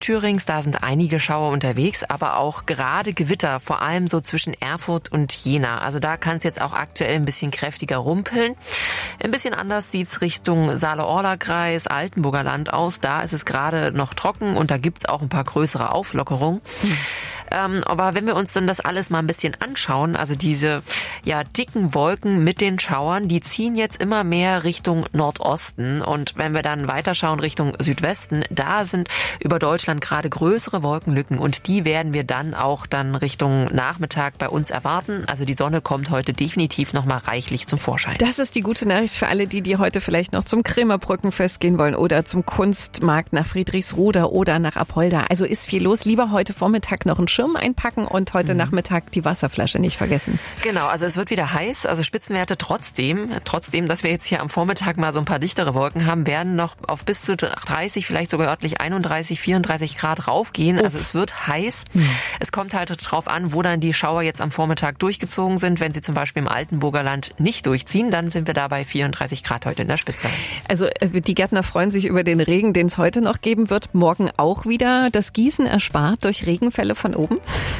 Thürings, da sind einige Schauer unterwegs, aber auch gerade Gewitter, vor allem so zwischen Erfurt und Jena. Also da kann es jetzt auch aktuell ein bisschen kräftiger rumpeln. Ein bisschen anders sieht's Richtung Saale-Orla-Kreis, Altenburger Land aus. Da ist es gerade noch trocken und da gibt's auch ein paar größere Auflockerungen. Aber wenn wir uns dann das alles mal ein bisschen anschauen, also diese dicken Wolken mit den Schauern, die ziehen jetzt immer mehr Richtung Nordosten. Und wenn wir dann weiterschauen Richtung Südwesten, da sind über Deutschland gerade größere Wolkenlücken und die werden wir dann auch Richtung Nachmittag bei uns erwarten. Also die Sonne kommt heute definitiv nochmal reichlich zum Vorschein. Das ist die gute Nachricht für alle, die heute vielleicht noch zum Krämerbrückenfest gehen wollen oder zum Kunstmarkt nach Friedrichsruh oder nach Apolda. Also ist viel los. Lieber heute Vormittag noch einen Schirm einpacken und heute Nachmittag die Wasserflasche nicht vergessen. Genau, also es wird wieder heiß, also Spitzenwerte trotzdem, dass wir jetzt hier am Vormittag mal so ein paar dichtere Wolken haben, werden noch auf bis zu 30, vielleicht sogar örtlich 31, 34 Grad raufgehen. Also es wird heiß. Es kommt halt drauf an, wo dann die Schauer jetzt am Vormittag durchgezogen sind. Wenn sie zum Beispiel im Altenburger Land nicht durchziehen, dann sind wir da bei 34 Grad heute in der Spitze. Also die Gärtner freuen sich über den Regen, den es heute noch geben wird. Morgen auch wieder. Das Gießen erspart durch Regenfälle von oben?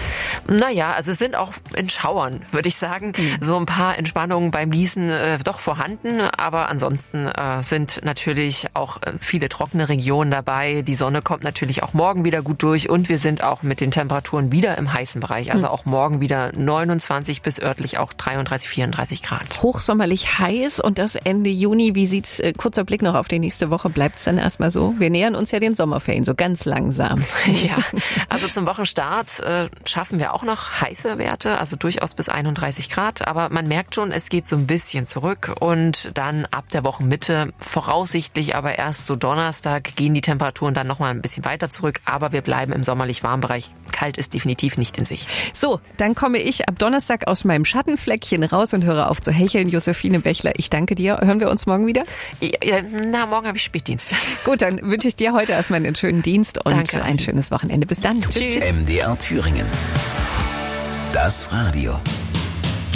Naja, also es sind auch in Schauern, würde ich sagen, so ein paar Entspannungen beim Gießen doch vorhanden. Aber ansonsten sind natürlich auch viele trockene Regionen dabei. Die Sonne kommt natürlich auch morgen wieder gut durch und wir sind auch mit den Temperaturen wieder im heißen Bereich. Also auch morgen wieder 29 bis örtlich auch 33, 34 Grad. Hochsommerlich heiß und das Ende Juni. Wie sieht's, kurzer Blick noch auf die nächste Woche, bleibt's dann erstmal so? Wir nähern uns ja den Sommerferien so ganz langsam. Ja, also zum Wochenstart schaffen wir auch noch heiße Werte, also durchaus bis 31 Grad. Aber man merkt schon, es geht so ein bisschen zurück und dann ab der Wochenmitte voraussichtlich, aber erst so Donnerstag gehen die Temperaturen dann nochmal ein bisschen weiter zurück. Aber wir bleiben im sommerlich warmen Bereich. Kalt ist definitiv nicht in Sicht. So, dann komme ich ab Donnerstag aus meinem Schattenfleckchen raus und höre auf zu hecheln. Josephine Bächler, ich danke dir. Hören wir uns morgen wieder? Ja, morgen habe ich Spätdienst. Gut, dann wünsche ich dir heute erstmal einen schönen Dienst und Danke. ein schönes Wochenende. Bis dann. Tschüss. MDR Thüringen. Das Radio.